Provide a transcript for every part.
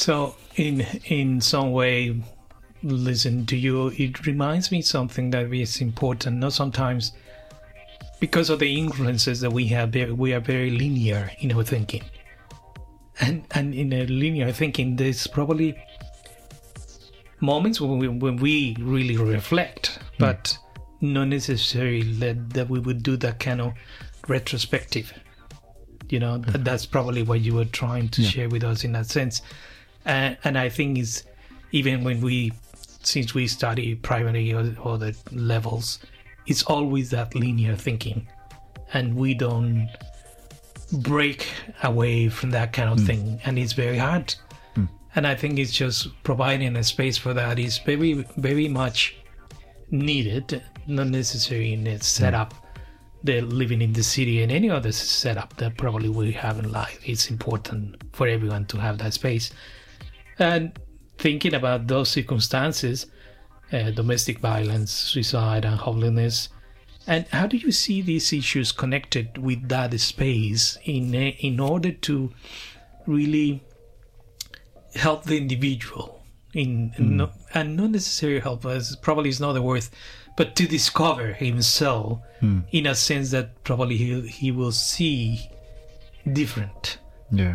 So in some way, listen to you, it reminds me something that is important. Not sometimes because of the influences that we have, we are very linear in our thinking. And in a linear thinking, there's probably moments when we really reflect, but not necessarily that we would do that kind of retrospective. You know, that's probably what you were trying to share with us in that sense. And I think it's even when since we study primary or the levels, it's always that linear thinking, and we don't break away from that kind of thing, and it's very hard. And I think it's just providing a space for that is very, very much needed, not necessarily in a setup, the living in the city and any other setup that probably we have in life. It's important for everyone to have that space. And thinking about those circumstances, domestic violence, suicide, and homelessness, and how do you see these issues connected with that space in order to really help the individual and not necessarily help us, probably is not the word, but to discover himself in a sense that probably he will see different. Yeah.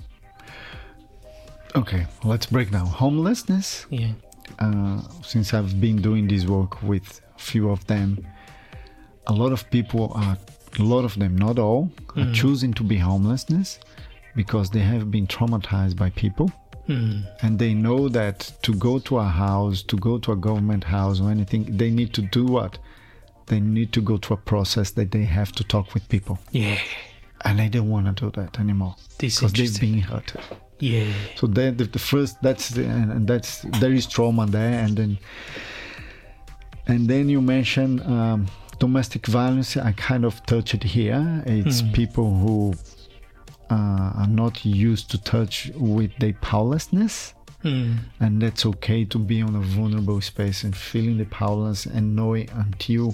Okay, let's break down homelessness. Yeah. Since I've been doing this work with a few of them, a lot of them, not all, are choosing to be homelessness because they have been traumatized by people. And they know that to go to a house, to go to a government house or anything, they need to do what? They need to go through a process that they have to talk with people. Yeah. And they don't want to do that anymore because they've been hurt. Yeah. So the first, there is trauma there, and then you mention domestic violence. I kind of touch it here. It's people who are not used to touch with their powerlessness, and that's okay to be on a vulnerable space and feeling the powerless and knowing until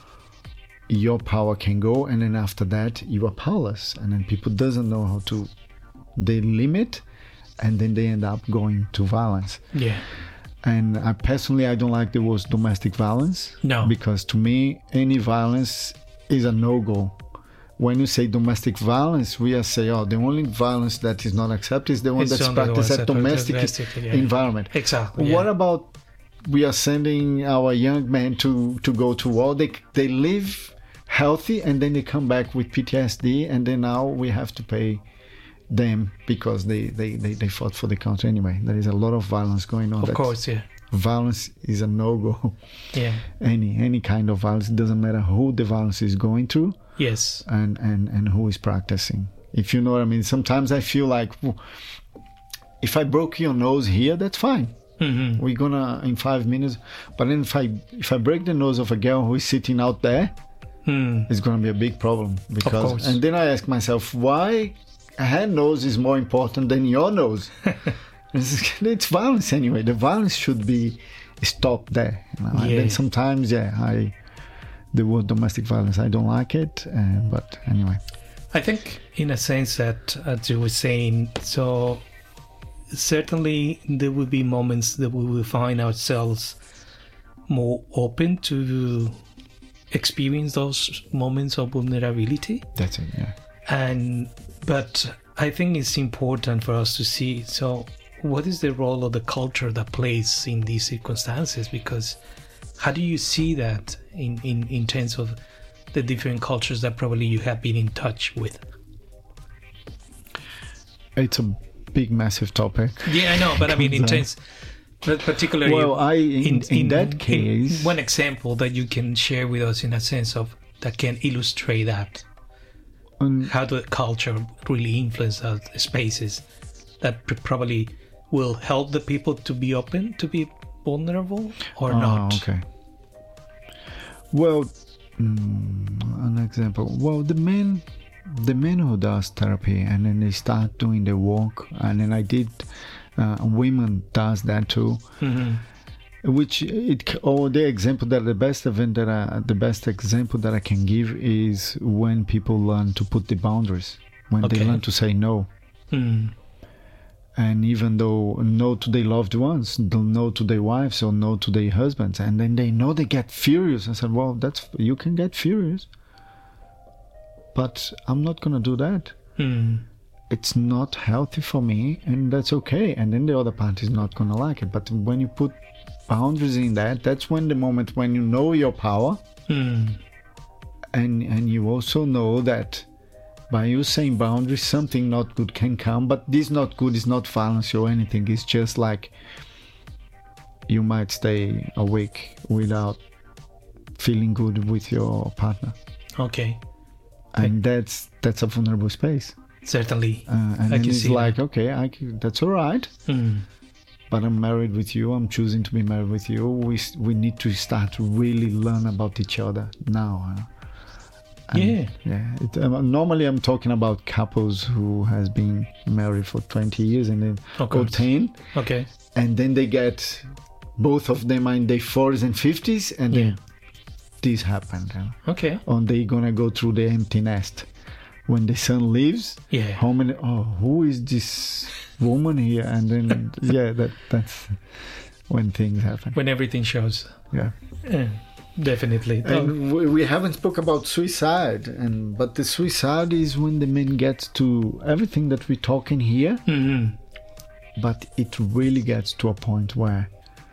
your power can go, and then after that you are powerless, and then people doesn't know how to they limit, and then they end up going to violence. Yeah. And I don't like the word domestic violence. No. Because to me, any violence is a no-go. When you say domestic violence, we are saying, the only violence that is not accepted is the one that's practiced at domestic environment. Exactly. What about we are sending our young men to go to war? They live healthy and then they come back with PTSD, and then now we have to pay them because they fought for the country anyway. There is a lot of violence going on. Of course, yeah. Violence is a no-go. Yeah. Any kind of violence, it doesn't matter who the violence is going through. Yes. And who is practicing. If you know what I mean. Sometimes I feel like, if I broke your nose here, that's fine. Mm-hmm. We're gonna in 5 minutes. But then if I break the nose of a girl who is sitting out there, it's gonna be a big problem. And then I ask myself, why her nose is more important than your nose? It's violence anyway. The violence should be stopped there. And then sometimes, the word domestic violence, I don't like it. But anyway, I think in a sense that, as you were saying, so certainly there will be moments that we will find ourselves more open to experience those moments of vulnerability. That's it, yeah. But I think it's important for us to see, so what is the role of the culture that plays in these circumstances? Because how do you see that in terms of the different cultures that probably you have been in touch with? It's a big, massive topic. Yeah, I know, but I mean, in terms, but particularly, in that case, one example that you can share with us in a sense of that can illustrate that, how the culture really influences those spaces that probably will help the people to be open, to be vulnerable, or not. Okay. Well, an example. Well, the man who does therapy and then they start doing the work, and then I did. Women does that too. Mm-hmm. The best example that I can give is when people learn to put the boundaries, when they learn to say no. And even though no to their loved ones, no to their wives or no to their husbands, and then they know they get furious. I said, well, you can get furious, but I'm not gonna do that. It's not healthy for me, and that's okay. And then the other party is not gonna like it. But when you put boundaries in that, that's when the moment when you know your power, and you also know that by you saying boundaries, something not good can come. But this not good is not violence or anything. It's just like you might stay a week without feeling good with your partner. Okay. And that's a vulnerable space. Certainly. And then it's like, okay, that's all right. But I'm married with you. I'm choosing to be married with you. We need to start to really learn about each other now. Normally I'm talking about couples who has been married for 20 years and then or 10. Okay. And then they get, both of them are in their 40s and 50s, and then this happened. Okay. And they're gonna go through the empty nest. When the son leaves, who is this woman here? And then that's when things happen. When everything shows. Yeah. Definitely. And we haven't spoke about suicide, but the suicide is when the man gets to everything that we're talking here, but it really gets to a point where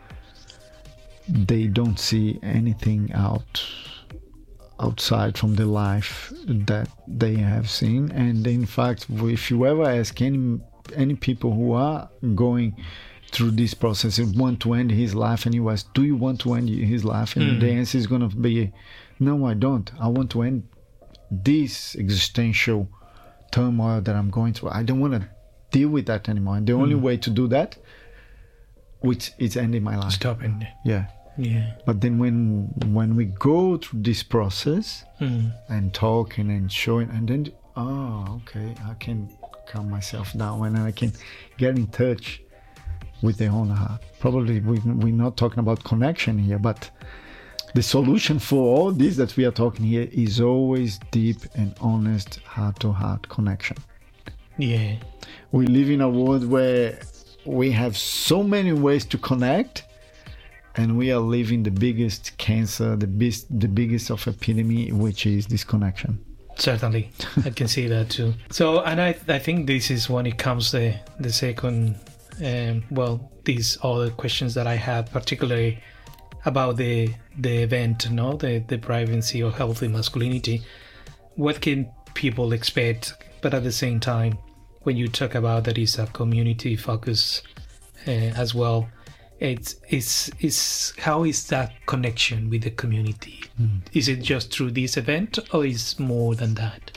they don't see anything outside from the life that they have seen. And in fact, if you ever ask any people who are going through this process and want to end his life, and you ask, do you want to end his life? And the answer is going to be, no, I don't. I want to end this existential turmoil that I'm going through. I don't want to deal with that anymore. And the only way to do that, which is ending my life. Stopping. Yeah. But then when we go through this process and talking and showing, and then, okay, I can calm myself down and I can get in touch with their own heart. Probably we're not talking about connection here, but the solution for all this that we are talking here is always deep and honest heart-to-heart connection. Yeah. We live in a world where we have so many ways to connect, and we are living the biggest cancer, the biggest of epidemic, which is disconnection. Certainly. I can see that too. So, and I think this is when it comes the second, these other questions that I had, particularly about the event, the privacy or healthy masculinity. What can people expect? But at the same time, when you talk about that it's a community focus as well, it's how is that connection with the community? Is it just through this event, or is more than that?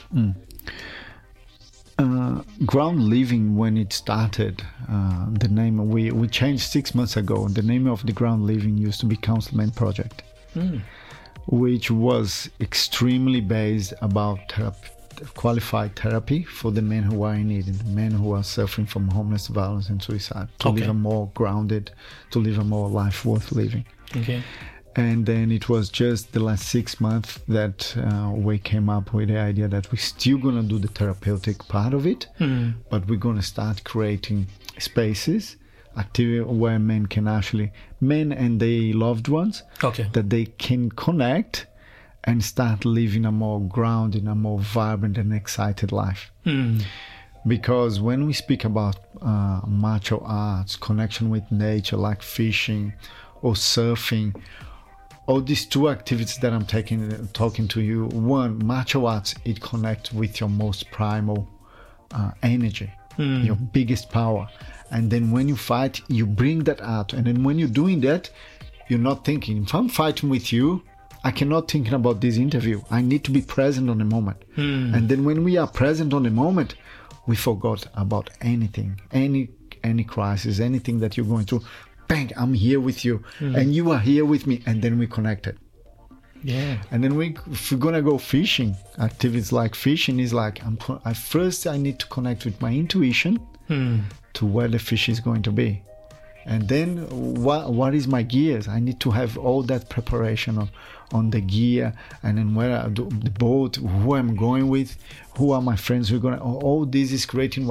Ground Living, when it started, the name we changed 6 months ago. The name of the Ground Living used to be Counselman Project, which was extremely based about qualified therapy for the men who are in need, and the men who are suffering from homeless, violence and suicide, to live a more grounded, to live a more life worth living. Okay. And then it was just the last 6 months that we came up with the idea that we're still going to do the therapeutic part of it, but we're going to start creating spaces, activity where men and their loved ones, that they can connect and start living a more grounded, a more vibrant and excited life. Because when we speak about martial arts, connection with nature, like fishing or surfing, all these two activities that I'm talking to you, one, martial arts, it connects with your most primal energy, your biggest power. And then when you fight, you bring that out. And then when you're doing that, you're not thinking, if I'm fighting with you, I cannot think about this interview. I need to be present on the moment. And then when we are present on the moment, we forgot about anything, any crisis, anything that you're going through. Bang, I'm here with you, and you are here with me, and then we connected. Yeah. And then if we're gonna go fishing, activities like fishing is like, first I need to connect with my intuition to where the fish is going to be. And then what is my gears? I need to have all that preparation on the gear, and then where the boat, who I'm going with, who are my friends who are gonna. All this is creating what?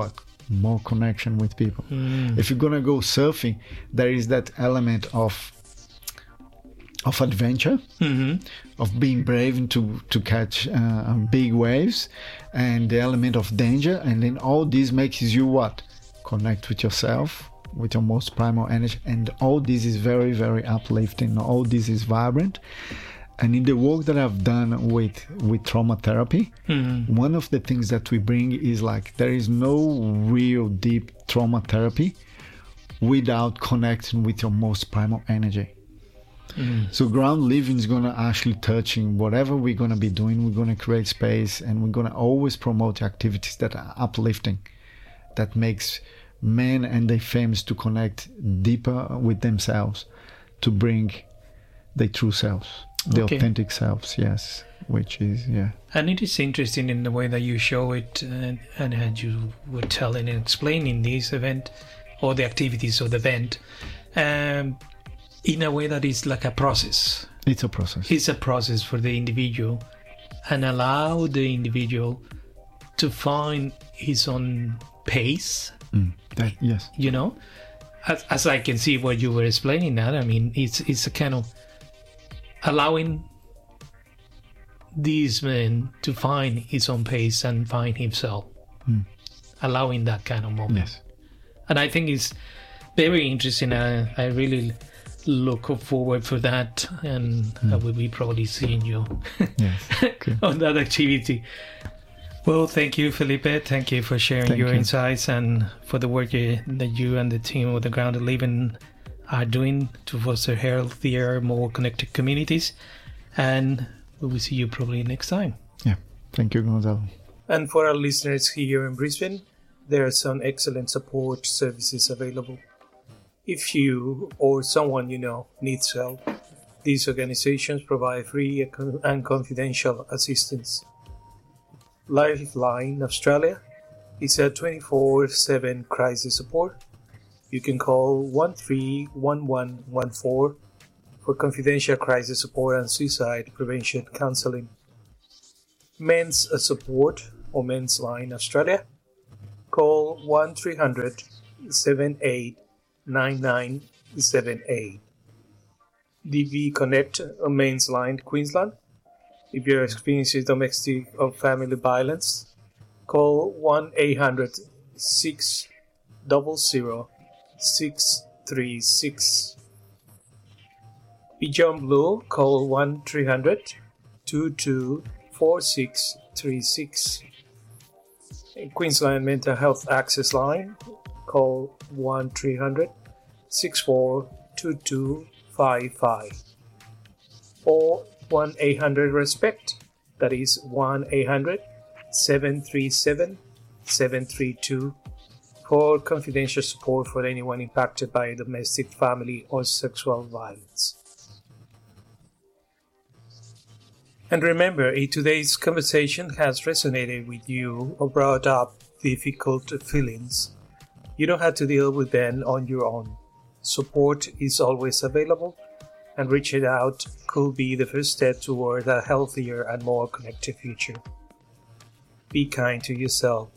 more connection with people. If you're gonna go surfing, there is that element of adventure, of being brave to catch big waves, and the element of danger, and then all this makes you what? Connect with yourself, with your most primal energy, and all this is very, very uplifting. All this is vibrant. And in the work that I've done with trauma therapy, one of the things that we bring is like there is no real deep trauma therapy without connecting with your most primal energy. So ground living is going to actually touching whatever we're going to be doing. We're going to create space, and we're going to always promote activities that are uplifting, that makes men and their families to connect deeper with themselves, to bring their true selves, the authentic selves, yes, which is, And it is interesting in the way that you show it, and as you were telling and explaining this event, or the activities of the event, in a way that is like a process. It's a process. It's a process for the individual, and allow the individual to find his own pace. Yes. You know, as I can see what you were explaining that, I mean, it's a kind of allowing these men to find his own pace and find himself. Allowing that kind of moment. Yes. And I think it's very interesting. I really look forward for that, and I will be probably seeing you on that activity. Well, thank you, Felipe. Thank you for sharing your insights and for the work that you and the team of the Grounded Living are doing to foster healthier, more connected communities. And we will see you probably next time. Yeah. Thank you, Gonzalo. And for our listeners here in Brisbane, there are some excellent support services available. If you or someone you know needs help, these organizations provide free and confidential assistance. Lifeline Australia is a 24/7 crisis support. You can call 131114 for confidential crisis support and suicide prevention counseling. Men's Support or Men's Line Australia, call 1300 789978. DV Connect or Men's Line Queensland. If you're experiencing domestic or family violence, call 1-800-600-636. Beyond Blue, call 1-300-224636. Queensland Mental Health Access Line, call 1-300-642255. Or 1-800-RESPECT, that is 1-800-737-732, for confidential support for anyone impacted by domestic, family, or sexual violence. And remember, if today's conversation has resonated with you or brought up difficult feelings, you don't have to deal with them on your own. Support is always available, and reaching out could be the first step toward a healthier and more connected future. Be kind to yourself